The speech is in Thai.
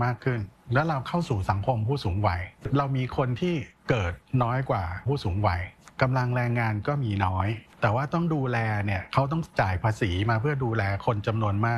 มากขึ้นแล้วเราเข้าสู่สังคมผู้สูงวัยเรามีคนที่เกิดน้อยกว่าผู้สูงวัยกำลังแรงงานก็มีน้อยแต่ว่าต้องดูแลเนี่ยเขาต้องจ่ายภาษีมาเพื่อดูแลคนจำนวนมาก